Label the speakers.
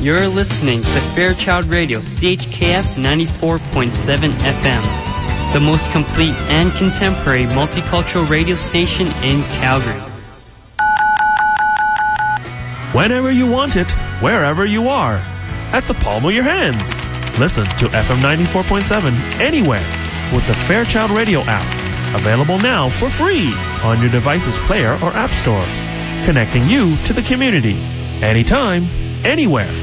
Speaker 1: You're listening to Fairchild Radio, CHKF 94.7 FM, the most complete and contemporary multicultural radio station in Calgary.
Speaker 2: Whenever you want it, wherever you are, at the palm of your hands. Listen to FM 94.7 anywhere with the Fairchild Radio app, available now for free on your device's player or app store, connecting you to the community, anytime, anywhere.